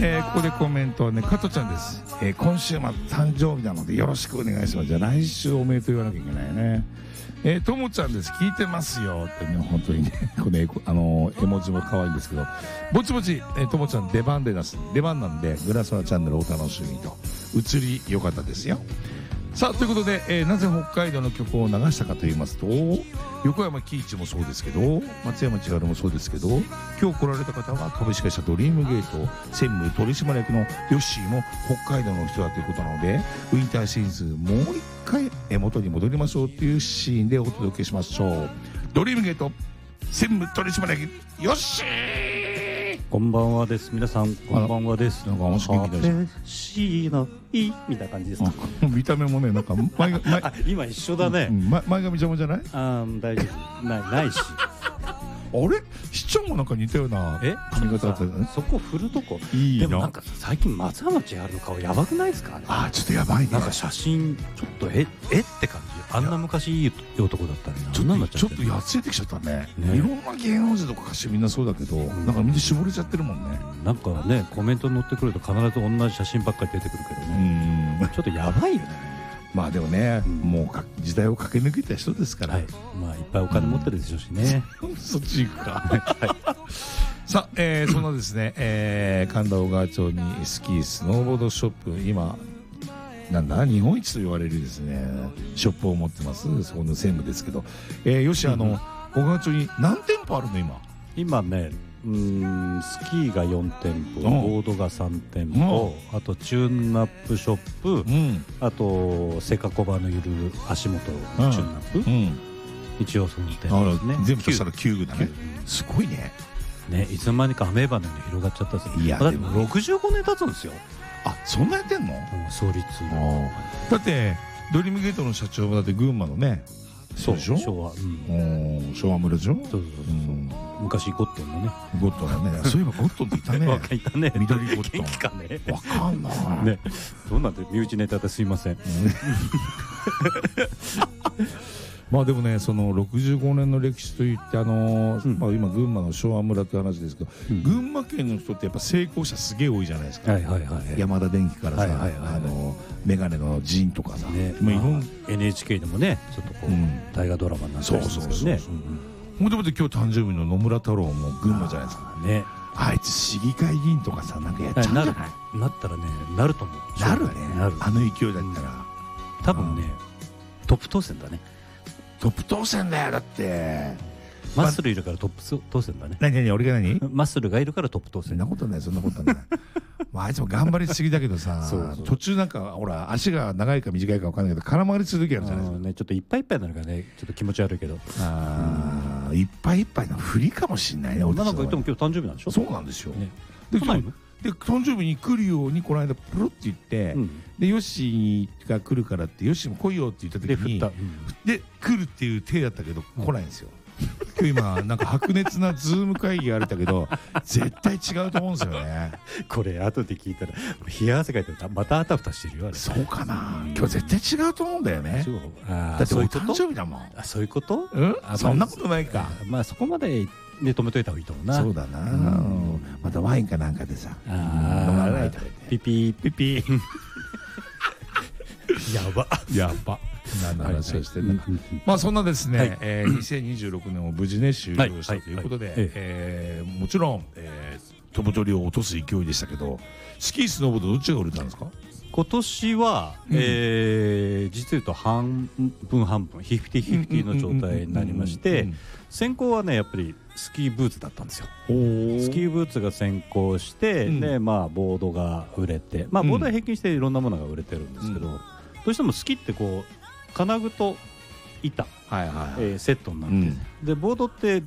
ここでコメントはね、加トちゃんです。今週末誕生日なのでよろしくお願いします。じゃあ来週おめでとう言わなきゃいけないね。ともちゃんです。聞いてますよってね、本当にね、これ絵文字も可愛いんですけど、ぼちぼちともちゃん出番なんでグラソラチャンネルお楽しみと。移り良かったですよ。さあということで、なぜ北海道の曲を流したかと言いますと、横山喜一もそうですけど、松山千春もそうですけど、今日来られた方は株式会社ドリームゲート専務取締役のヨッシーも北海道の人だということなので、ウィンターシーズンもう一回元に戻りましょうというシーンでお届けしましょう。ドリームゲート専務取締役ヨッシー、 こんばんはです。皆さんこんばんはです。 なんか面白い元気だしいのいいみたいな感じですか。 見た目もね、なんか今一緒だね。 前髪邪魔じゃない？ 大丈夫。ないし。 あれ、市長もなんか似たような髪型だったよね。 そこ振るとこいいな。 でもなんか最近松山千春の顔やばくないですかね。 ちょっとやばいね。 なんか写真ちょっとって感じ。あんな昔いい男だったのにちょっとやつれてきちゃったね。いろんな芸能人とか歌手みんなそうだけど、なんかみんな絞れちゃってるもんね。 なんかね、コメント載ってくると必ず同じ写真ばっかり出てくるけどね。ちょっとやばいよね。 まあでもね、もう時代を駆け抜けた人ですから、 まあいっぱいお金持ってるでしょうしね。 そっち行くか。さあ、そんなですね、神田小川町にスキースノーボードショップ、今なんだ日本一と言われるですねショップを持ってます。そこの専務ですけど、よし、小川町に何店舗あるの今ね、スキーが4店舗、ボードが3店舗、あとチューンナップショップ、あとセカコバのゆる足元チューンナップ、一応その店舗ですね。 全部としたら9具だね。すごいね。 いつの間にかアメーバのように広がっちゃったんですよ。 いやだって65年経つんですよ。 そんなやってんの？ 創立だってドリームゲートの社長はだって群馬のね、 そうでしょ。 昭和村でしょ。 そう昔ゴットンのね。 ゴットンね。そういえばゴットンっていたね。 いたね。 緑ゴットン。わかんないね。 どうなんで身内ネタですいません。 まあでもね、その65年の歴史といってまあ今群馬の昭和村って話ですけど、群馬県の人ってやっぱ成功者すげえ多いじゃないですか。山田電機からさ、メガネのジンとかさ、 NHK でもねちょっとこう大河ドラマになってますけどね。 もともと今日誕生日の野村太郎も群馬じゃないですかね。あいつ市議会議員とかさ、なんかやっちゃうんじゃない？ なったらね、なると思う。 なるね。あの勢いだったら多分ね、トップ当選だね。 トップ当選だよ。だってマッスルいるからトップ当選だね。 何俺が何？ マッスルがいるからトップ当選。 そんなことない、そんなことない。あいつも頑張りすぎだけどさ、途中なんかほら足が長いか短いか分かんないけど空回りする時あるじゃないですか。 ちょっといっぱいいっぱいなのがね、ちょっと気持ち悪いけど。 いっぱいいっぱいの振りかもしれないね。 女の子言っても今日誕生日なんでしょ。 そうなんですよ。で誕生日に来るようにこの間プロって言って、でヨッシーが来るからってヨッシーも来いよって言った時にで来るっていう体だったけど来ないんですよ。今なんか白熱なズーム会議があるんだけど絶対違うと思うんですよね。 これ後で聞いたら冷や汗かいてまたあたふたしてるよ。あれそうかな。今日絶対違うと思うんだよね。だってお誕生日だもん。 そういうこと？ そんなことないか。 まあそこまでで止めといた方がいいと思うな。 そうだな。またワインかなんかでさ飲まないと。 ピピピピやば何の話をしてるのか。まあそんなですね、2026年を無事ね終了したということで、もちろん飛ぶ鳥を落とす勢いでしたけど、スキースノーボードどっちが売れたんですか？ 今年は実言うと半分半分50/50の状態になりまして、先行はねやっぱりスキーブーツだったんですよ。スキーブーツが先行して、でまあボードが売れて、まあボードは平均していろんなものが売れてるんですけど、どうしてもスキーってこう金具と板セットになって、でボードって